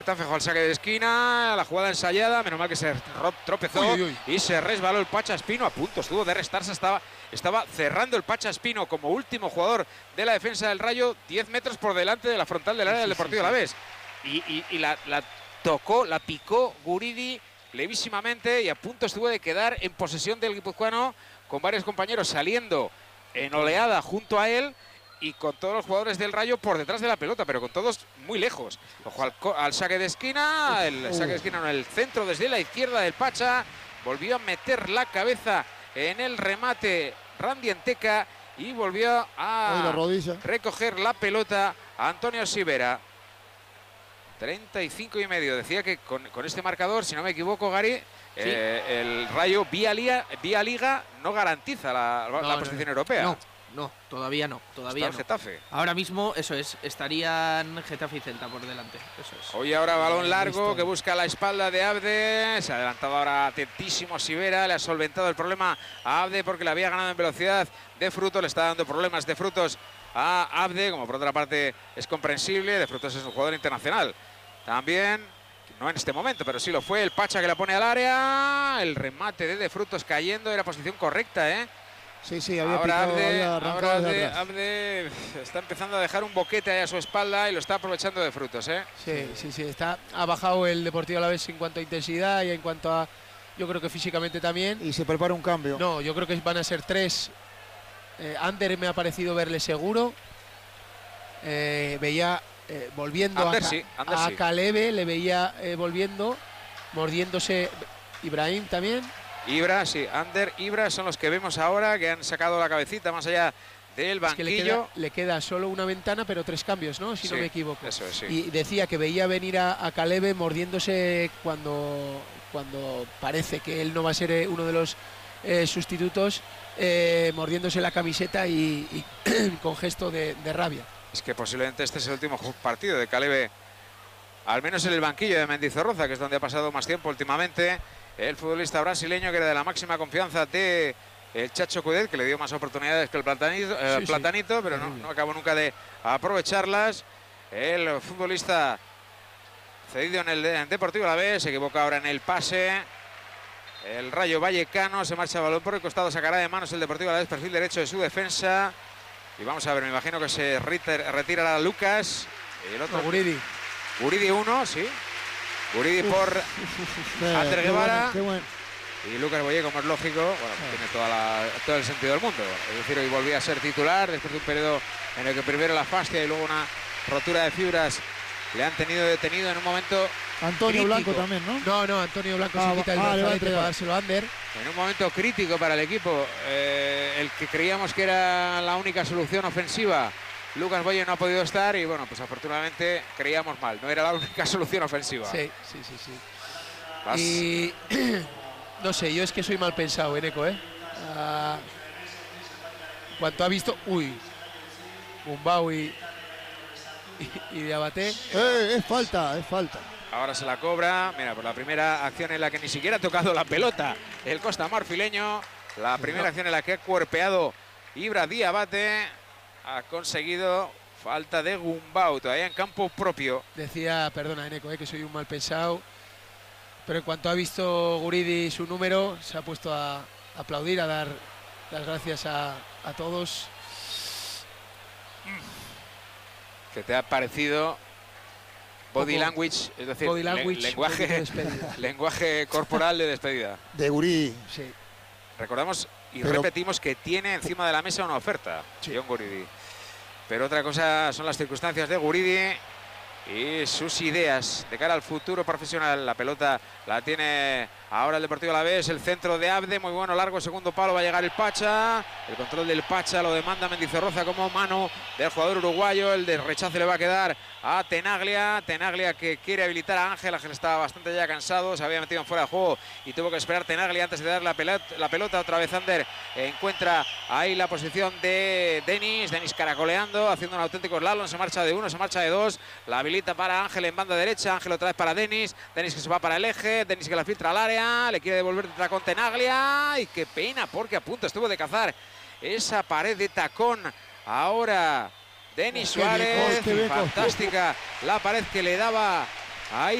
Fijó al saque de esquina, la jugada ensayada, menos mal que se tropezó y se resbaló el Pacha Espino. A punto estuvo de restarse, estaba cerrando el Pacha Espino como último jugador de la defensa del Rayo, 10 metros por delante de la frontal del área del Deportivo Alavés. Y la tocó, la picó Guridi levísimamente y a punto estuvo de quedar en posesión del guipuzcoano, con varios compañeros saliendo en oleada junto a él y con todos los jugadores del Rayo por detrás de la pelota, pero con todos muy lejos. Ojo al saque de esquina, el saque de esquina en el centro desde la izquierda del Pacha. Volvió a meter la cabeza en el remate Randy Enteca y volvió a recoger la pelota a Antonio Sivera. 35,5. Decía que con este marcador, si no me equivoco, Gary, sí, el Rayo vía Liga no garantiza la posición europea. No, todavía no. Todavía no. Getafe. Ahora mismo, eso es, estarían Getafe y Celta por delante. Eso es. Hoy ahora balón largo que busca la espalda de Abde. Se ha adelantado ahora atentísimo Sivera. Le ha solventado el problema a Abde porque le había ganado en velocidad De Frutos. Le está dando problemas De Frutos a Abde, como por otra parte es comprensible. De Frutos es un jugador internacional también. No en este momento, pero sí lo fue. El Pacha que la pone al área. El remate de Frutos cayendo. Era posición correcta, ¿eh? Sí, había ahora picado, Abde está empezando a dejar un boquete ahí a su espalda y lo está aprovechando De Frutos, ¿eh? Sí, ha bajado el Deportivo Alavés en cuanto a intensidad y en cuanto a, yo creo que físicamente también. Y se prepara un cambio. No, yo creo que van a ser 3. Ander me ha parecido verle seguro. Veía volviendo Ander, a Calebe, le veía volviendo, mordiéndose. Ibrahim también. Ibra, sí, Ander, Ibra son los que vemos ahora, que han sacado la cabecita más allá del banquillo. Es que le queda solo una ventana, pero 3 cambios, ¿no? Si no me equivoco. Eso es, sí. Y decía que veía venir a Calebe mordiéndose cuando parece que él no va a ser uno de los sustitutos, mordiéndose la camiseta y con gesto de rabia. Es que posiblemente este es el último partido de Calebe, al menos en el banquillo de Mendizorroza, que es donde ha pasado más tiempo últimamente. El futbolista brasileño, que era de la máxima confianza de el Chacho Coudet, que le dio más oportunidades que el Platanito, pero no acabó nunca de aprovecharlas. El futbolista cedido en el Deportivo Alavés, se equivoca ahora en el pase. El Rayo Vallecano, se marcha el balón por el costado, sacará de manos el Deportivo Alavés, perfil derecho de su defensa. Y vamos a ver, me imagino que se retirará Lucas. Y el otro, Guridi. Guridi 1, sí. Guridi por Ander Guevara. Qué bueno. Y Lucas Boye, como es lógico, bueno, tiene todo el sentido del mundo. Es decir, hoy volvía a ser titular después de un periodo en el que primero la fascia y luego una rotura de fibras le han tenido detenido en un momento Antonio crítico. Blanco también, ¿no? No, Antonio Blanco se quita el brazalete para dárselo a Ander. En un momento crítico para el equipo, el que creíamos que era la única solución ofensiva, Lucas Boye no ha podido estar y bueno, pues afortunadamente creíamos mal, no era la única solución ofensiva. Sí. Y no sé, yo es que soy mal pensado, Eneco, cuanto ha visto, Gumbau y Diabaté. Es falta. Ahora se la cobra, mira, por la primera acción en la que ni siquiera ha tocado la pelota el Costa Marfileño, la primera acción en la que ha cuerpeado Ibra Diabate, ha conseguido falta de Gumbau, todavía en campo propio. Decía, perdona Eneco, que soy un mal pensado, pero en cuanto ha visto Guridi su número, se ha puesto a aplaudir, a dar las gracias a todos. ¿Qué te ha parecido body language, es decir, lenguaje corporal de despedida? De Guridi. Sí. Recordamos y repetimos que tiene encima de la mesa una oferta, John Guridi. Pero otra cosa son las circunstancias de Guridi y sus ideas de cara al futuro profesional. La pelota la tiene ahora el Deportivo Alavés, el centro de Abde, muy bueno, largo, segundo palo, va a llegar el Pacha. El control del Pacha lo demanda Mendizorroza como mano del jugador uruguayo. El de rechazo le va a quedar a Tenaglia que quiere habilitar a Ángel estaba bastante ya cansado, se había metido en fuera de juego y tuvo que esperar Tenaglia antes de dar la pelota. Otra vez Ander encuentra ahí la posición de Denis caracoleando, haciendo un auténtico slalom, se marcha de 1, se marcha de 2, la habilita para Ángel en banda derecha, Ángel otra vez para Denis que se va para el eje, Denis que la filtra al área, le quiere devolver de tacón Tenaglia y qué pena porque a punto estuvo de cazar esa pared de tacón ahora Denis Suárez, fantástica la pared que le daba Ahí